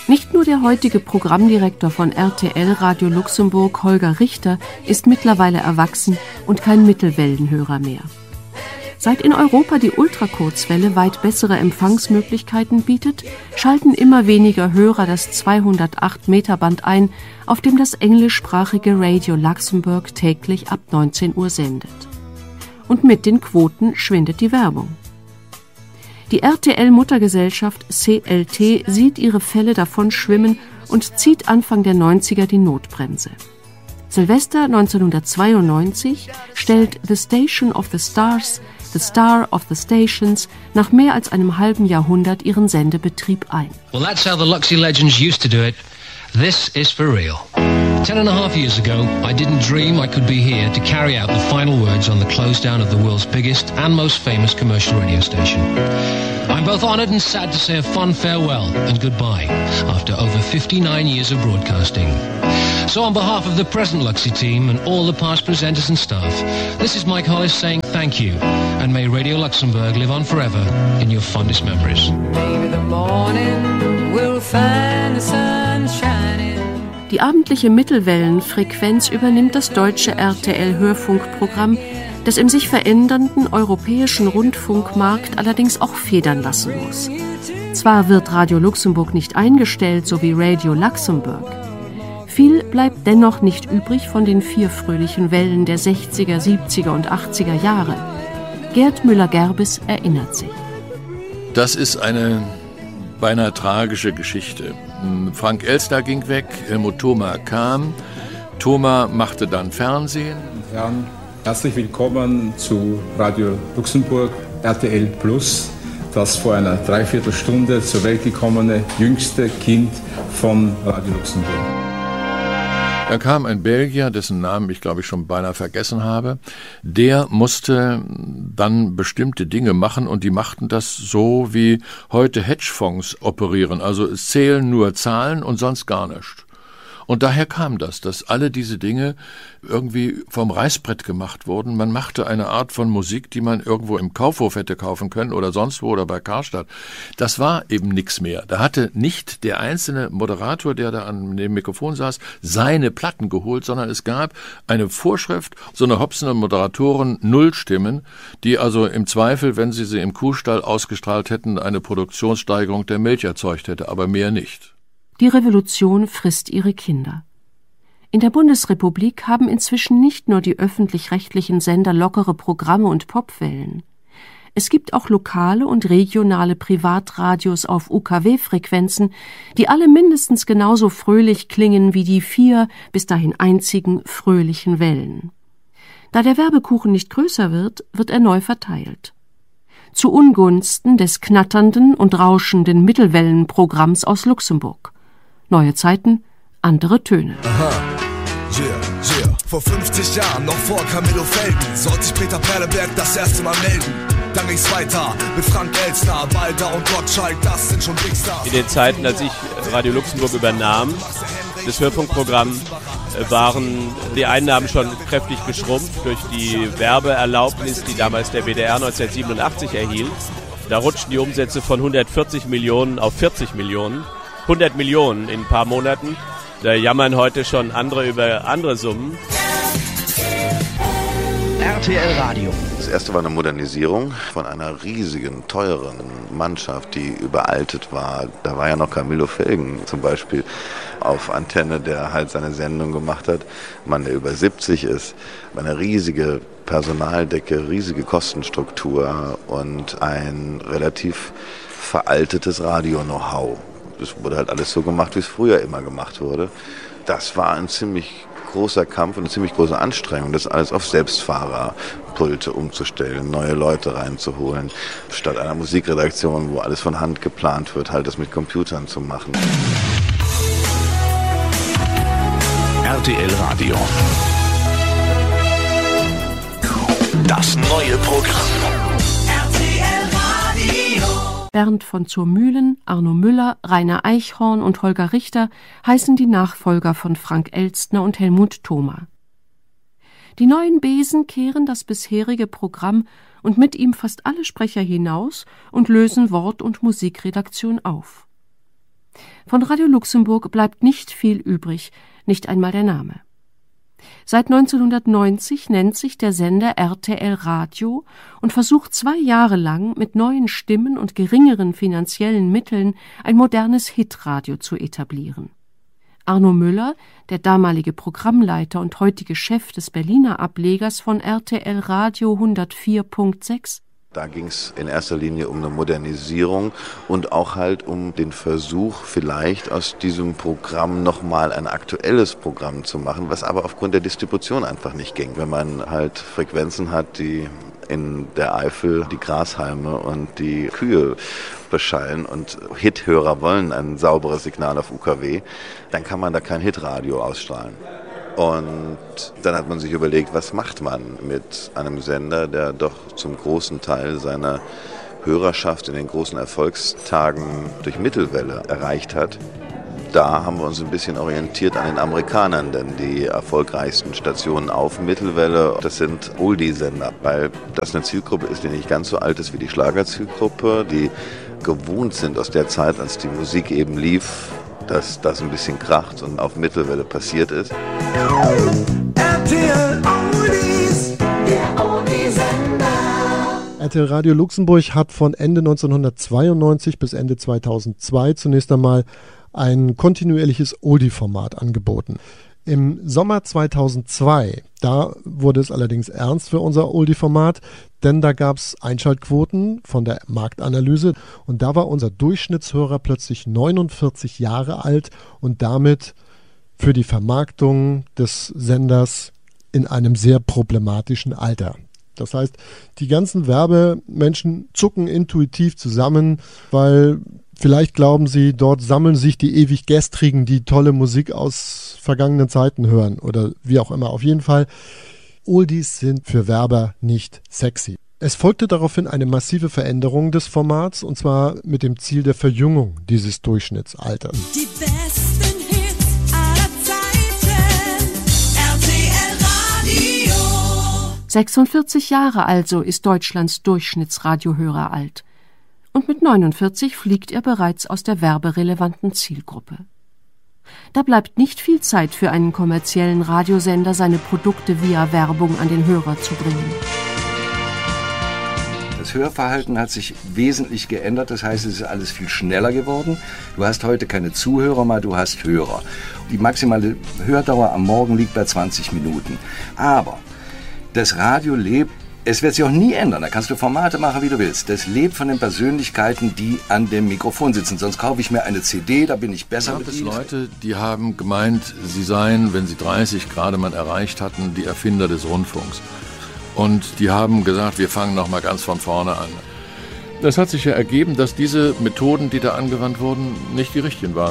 Nicht nur der heutige Programmdirektor von RTL Radio Luxemburg, Holger Richter, ist mittlerweile erwachsen und kein Mittelwellenhörer mehr. Seit in Europa die Ultrakurzwelle weit bessere Empfangsmöglichkeiten bietet, schalten immer weniger Hörer das 208 Meter Band ein, auf dem das englischsprachige Radio Luxemburg täglich ab 19 Uhr sendet. Und mit den Quoten schwindet die Werbung. Die RTL-Muttergesellschaft CLT sieht ihre Fälle davon schwimmen und zieht Anfang der 90er die Notbremse. Silvester 1992 stellt The Station of the Stars, The Star of the Stations, nach mehr als einem halben Jahrhundert ihren Sendebetrieb ein. Well, that's how the Luxy legends used to do it. This is for real. 10.5 years ago, I didn't dream I could be here to carry out the final words on the close down of the world's biggest and most famous commercial radio station. I'm both honored and sad to say a fond farewell and goodbye after over 59 years of broadcasting. So on behalf of the present Luxy team and all the past presenters and staff, this is Mike Hollis saying thank you, and may Radio Luxembourg live on forever in your fondest memories. Maybe the morning will find the sun shining. Die abendliche Mittelwellenfrequenz übernimmt das deutsche RTL-Hörfunkprogramm, das im sich verändernden europäischen Rundfunkmarkt allerdings auch federn lassen muss. Zwar wird Radio Luxemburg nicht eingestellt, so wie Radio Luxembourg. Viel bleibt dennoch nicht übrig von den 4 fröhlichen Wellen der 60er, 70er und 80er Jahre. Gerd Müller-Gerbes erinnert sich. Das ist eine beinahe tragische Geschichte. Frank Elstner ging weg, Helmut Thoma kam. Thoma machte dann Fernsehen. Herzlich willkommen zu Radio Luxemburg, RTL Plus, das vor einer Dreiviertelstunde zur Welt gekommene jüngste Kind von Radio Luxemburg. Da kam ein Belgier, dessen Namen ich glaube ich schon beinahe vergessen habe. Der musste dann bestimmte Dinge machen und die machten das so, wie heute Hedgefonds operieren. Also es zählen nur Zahlen und sonst gar nichts. Und daher kam das, dass alle diese Dinge irgendwie vom Reißbrett gemacht wurden. Man machte eine Art von Musik, die man irgendwo im Kaufhof hätte kaufen können oder sonst wo oder bei Karstadt. Das war eben nichts mehr. Da hatte nicht der einzelne Moderator, der da an dem Mikrofon saß, seine Platten geholt, sondern es gab eine Vorschrift, so eine Hobson und Moderatoren Nullstimmen, die also im Zweifel, wenn sie im Kuhstall ausgestrahlt hätten, eine Produktionssteigerung der Milch erzeugt hätte, aber mehr nicht. Die Revolution frisst ihre Kinder. In der Bundesrepublik haben inzwischen nicht nur die öffentlich-rechtlichen Sender lockere Programme und Popwellen. Es gibt auch lokale und regionale Privatradios auf UKW-Frequenzen, die alle mindestens genauso fröhlich klingen wie die 4 bis dahin einzigen fröhlichen Wellen. Da der Werbekuchen nicht größer wird, wird er neu verteilt. Zu Ungunsten des knatternden und rauschenden Mittelwellenprogramms aus Luxemburg. Neue Zeiten, andere Töne. Aha. Yeah. Vor 50 Jahren, noch vor Camillo Felden, sollte sich Peter Perleberg das erste Mal melden. Dann ging's weiter mit Frank Elstner, Walter und Gottschalk, das sind schon Big Stars. In den Zeiten, als ich Radio Luxemburg übernahm, das Hörfunkprogramm, waren die Einnahmen schon kräftig geschrumpft durch die Werbeerlaubnis, die damals der WDR 1987 erhielt. Da rutschten die Umsätze von 140 Millionen auf 40 Millionen. 100 Millionen in ein paar Monaten. Da jammern heute schon andere über andere Summen. RTL Radio. Das erste war eine Modernisierung von einer riesigen, teuren Mannschaft, die überaltet war. Da war ja noch Camillo Felgen zum Beispiel auf Antenne, der halt seine Sendung gemacht hat. Mann, der über 70 ist. Eine riesige Personaldecke, riesige Kostenstruktur und ein relativ veraltetes Radio-Know-how. Es wurde halt alles so gemacht, wie es früher immer gemacht wurde. Das war ein ziemlich großer Kampf und eine ziemlich große Anstrengung, das alles auf Selbstfahrerpulte umzustellen, neue Leute reinzuholen, statt einer Musikredaktion, wo alles von Hand geplant wird, halt das mit Computern zu machen. RTL Radio. Das neue Programm. Bernd von Zurmühlen, Arno Müller, Rainer Eichhorn und Holger Richter heißen die Nachfolger von Frank Elstner und Helmut Thoma. Die neuen Besen kehren das bisherige Programm und mit ihm fast alle Sprecher hinaus und lösen Wort- und Musikredaktion auf. Von Radio Luxemburg bleibt nicht viel übrig, nicht einmal der Name. Seit 1990 nennt sich der Sender RTL Radio und versucht 2 Jahre lang mit neuen Stimmen und geringeren finanziellen Mitteln ein modernes Hitradio zu etablieren. Arno Müller, der damalige Programmleiter und heutige Chef des Berliner Ablegers von RTL Radio 104.6, da ging es in erster Linie um eine Modernisierung und auch halt um den Versuch, vielleicht aus diesem Programm nochmal ein aktuelles Programm zu machen, was aber aufgrund der Distribution einfach nicht ging. Wenn man halt Frequenzen hat, die in der Eifel die Grashalme und die Kühe beschallen und Hithörer wollen ein sauberes Signal auf UKW, dann kann man da kein Hitradio ausstrahlen. Und dann hat man sich überlegt, was macht man mit einem Sender, der doch zum großen Teil seiner Hörerschaft in den großen Erfolgstagen durch Mittelwelle erreicht hat. Da haben wir uns ein bisschen orientiert an den Amerikanern, denn die erfolgreichsten Stationen auf Mittelwelle, das sind Oldie-Sender, weil das eine Zielgruppe ist, die nicht ganz so alt ist wie die Schlagerzielgruppe, die gewohnt sind aus der Zeit, als die Musik eben lief, dass das ein bisschen kracht und auf Mittelwelle passiert ist. RTL Oldies, der Oldie-Sender. RTL Radio Luxemburg hat von Ende 1992 bis Ende 2002 zunächst einmal ein kontinuierliches Oldie-Format angeboten. Im Sommer 2002, da wurde es allerdings ernst für unser Oldie-Format, denn da gab es Einschaltquoten von der Marktanalyse und da war unser Durchschnittshörer plötzlich 49 Jahre alt und damit für die Vermarktung des Senders in einem sehr problematischen Alter. Das heißt, die ganzen Werbemenschen zucken intuitiv zusammen, weil vielleicht glauben sie, dort sammeln sich die ewig Gestrigen, die tolle Musik aus vergangenen Zeiten hören oder wie auch immer. Auf jeden Fall, Oldies sind für Werber nicht sexy. Es folgte daraufhin eine massive Veränderung des Formats und zwar mit dem Ziel der Verjüngung dieses Durchschnittsalters. Die besten Hits aller Zeiten. RTL Radio. 46 Jahre also ist Deutschlands Durchschnittsradiohörer alt. Und mit 49 fliegt er bereits aus der werberelevanten Zielgruppe. Da bleibt nicht viel Zeit für einen kommerziellen Radiosender, seine Produkte via Werbung an den Hörer zu bringen. Das Hörverhalten hat sich wesentlich geändert, das heißt, es ist alles viel schneller geworden. Du hast heute keine Zuhörer mehr, du hast Hörer. Die maximale Hördauer am Morgen liegt bei 20 Minuten. Aber das Radio lebt, es wird sich auch nie ändern, da kannst du Formate machen, wie du willst. Das lebt von den Persönlichkeiten, die an dem Mikrofon sitzen. Sonst kaufe ich mir eine CD, da bin ich besser bedient. Es Leute, die haben gemeint, sie seien, wenn sie 30 gerade mal erreicht hatten, die Erfinder des Rundfunks. Und die haben gesagt, wir fangen nochmal ganz von vorne an. Das hat sich ja ergeben, dass diese Methoden, die da angewandt wurden, nicht die richtigen waren.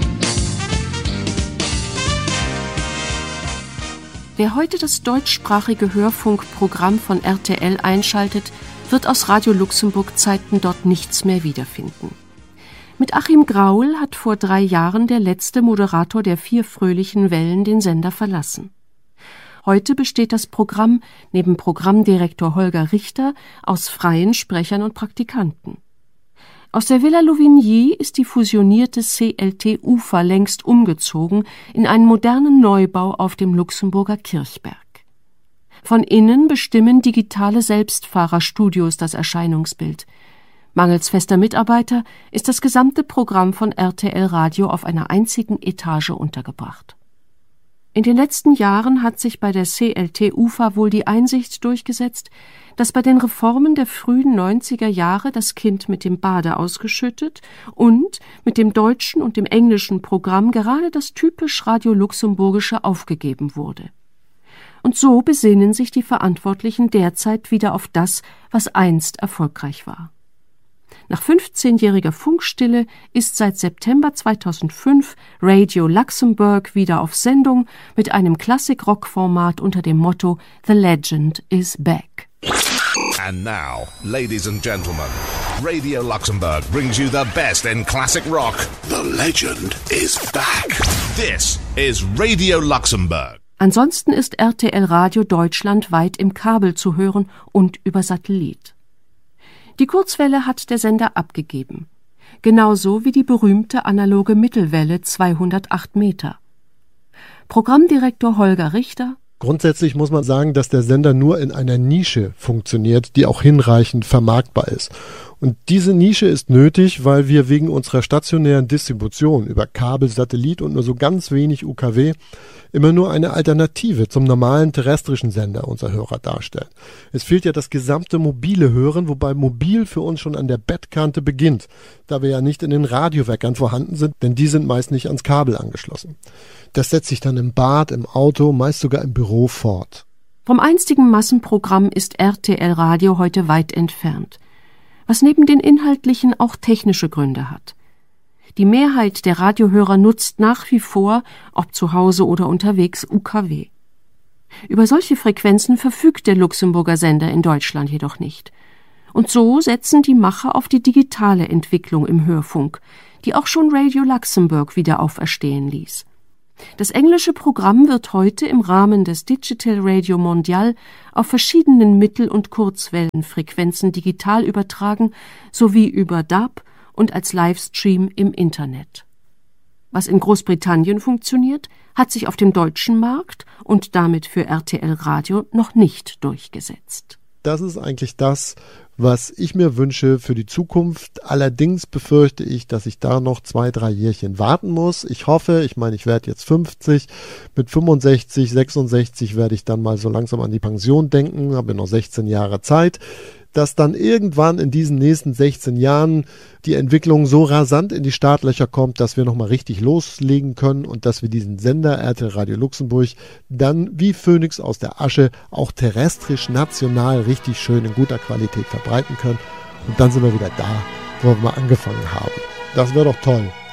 Wer heute das deutschsprachige Hörfunkprogramm von RTL einschaltet, wird aus Radio Luxemburg Zeiten dort nichts mehr wiederfinden. Mit Achim Graul hat vor 3 Jahren der letzte Moderator der 4 fröhlichen Wellen den Sender verlassen. Heute besteht das Programm neben Programmdirektor Holger Richter aus freien Sprechern und Praktikanten. Aus der Villa Louvigny ist die fusionierte CLT Ufer längst umgezogen in einen modernen Neubau auf dem Luxemburger Kirchberg. Von innen bestimmen digitale Selbstfahrerstudios das Erscheinungsbild. Mangels fester Mitarbeiter ist das gesamte Programm von RTL Radio auf einer einzigen Etage untergebracht. In den letzten Jahren hat sich bei der CLT Ufer wohl die Einsicht durchgesetzt, dass bei den Reformen der frühen 90er Jahre das Kind mit dem Bade ausgeschüttet und mit dem deutschen und dem englischen Programm gerade das typisch Radio-Luxemburgische aufgegeben wurde. Und so besinnen sich die Verantwortlichen derzeit wieder auf das, was einst erfolgreich war. Nach 15-jähriger Funkstille ist seit September 2005 Radio Luxembourg wieder auf Sendung mit einem Klassik-Rock-Format unter dem Motto The Legend is Back. And now, ladies and gentlemen, Radio Luxembourg brings you the best in classic rock. The legend is back. This is Radio Luxembourg. Ansonsten ist RTL Radio deutschlandweit im Kabel zu hören und über Satellit. Die Kurzwelle hat der Sender abgegeben. Genauso wie die berühmte analoge Mittelwelle 208 Meter. Programmdirektor Holger Richter: Grundsätzlich muss man sagen, dass der Sender nur in einer Nische funktioniert, die auch hinreichend vermarktbar ist. Und diese Nische ist nötig, weil wir wegen unserer stationären Distribution über Kabel, Satellit und nur so ganz wenig UKW immer nur eine Alternative zum normalen terrestrischen Sender unserer Hörer darstellen. Es fehlt ja das gesamte mobile Hören, wobei mobil für uns schon an der Bettkante beginnt, da wir ja nicht in den Radioweckern vorhanden sind, denn die sind meist nicht ans Kabel angeschlossen. Das setzt sich dann im Bad, im Auto, meist sogar im Büro fort. Vom einstigen Massenprogramm ist RTL Radio heute weit entfernt, was neben den inhaltlichen auch technische Gründe hat. Die Mehrheit der Radiohörer nutzt nach wie vor, ob zu Hause oder unterwegs, UKW. Über solche Frequenzen verfügt der Luxemburger Sender in Deutschland jedoch nicht. Und so setzen die Macher auf die digitale Entwicklung im Hörfunk, die auch schon Radio Luxembourg wieder auferstehen ließ. Das englische Programm wird heute im Rahmen des Digital Radio Mondial auf verschiedenen Mittel- und Kurzwellenfrequenzen digital übertragen, sowie über DAB und als Livestream im Internet. Was in Großbritannien funktioniert, hat sich auf dem deutschen Markt und damit für RTL Radio noch nicht durchgesetzt. Das ist eigentlich das, was ich mir wünsche für die Zukunft. Allerdings befürchte ich, dass ich da noch 2-3 Jährchen warten muss. Ich hoffe, ich werde jetzt 50, mit 65, 66 werde ich dann mal so langsam an die Pension denken, habe noch 16 Jahre Zeit, dass dann irgendwann in diesen nächsten 16 Jahren die Entwicklung so rasant in die Startlöcher kommt, dass wir nochmal richtig loslegen können und dass wir diesen Sender RTL Radio Luxemburg dann wie Phönix aus der Asche auch terrestrisch, national richtig schön in guter Qualität verbreiten können. Und dann sind wir wieder da, wo wir mal angefangen haben. Das wäre doch toll.